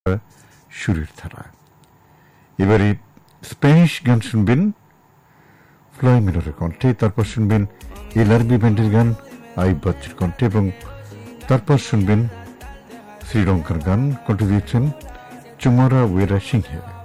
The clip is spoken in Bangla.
সুরের ধারা। এবারে স্প্যানিশ গান শুনবেন ফ্লয় মিলরের কণ্ঠে, তারপর শুনবেন এলআরবি ব্যান্ডের গান আইব বাচ্চুর কণ্ঠে, এবং তারপর শুনবেন শ্রীলঙ্কার গান কণ্ঠ দিয়েছেন চুমারা ওয়েরা সিংহে।